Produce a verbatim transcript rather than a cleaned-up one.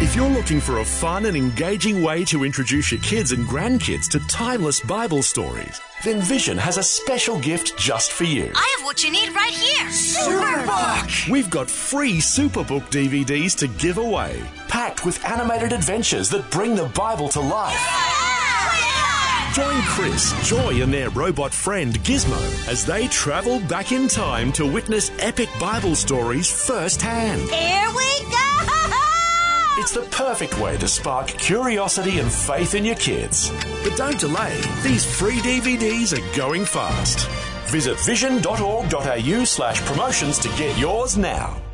If you're looking for a fun and engaging way to introduce your kids and grandkids to timeless Bible stories, then Vision has a special gift just for you. I have what you need right here. Superbook! We've got free Superbook D V Ds to give away, packed with animated adventures that bring the Bible to life. Yeah! Join Chris, Joy and their robot friend Gizmo as they travel back in time to witness epic Bible stories firsthand. Here we go! It's the perfect way to spark curiosity and faith in your kids. But don't delay. These free D V Ds are going fast. Visit vision.org.au slash promotions to get yours now.